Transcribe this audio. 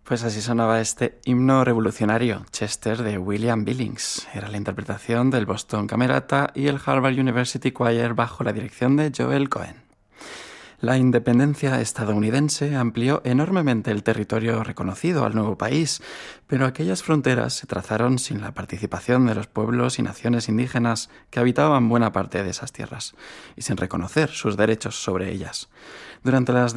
Pues así sonaba este himno revolucionario, Chester, de William Billings. Era la interpretación del Boston Camerata y el Harvard University Choir bajo la dirección de Joel Cohen. La independencia estadounidense amplió enormemente el territorio reconocido al nuevo país, pero aquellas fronteras se trazaron sin la participación de los pueblos y naciones indígenas que habitaban buena parte de esas tierras, y sin reconocer sus derechos sobre ellas. Durante las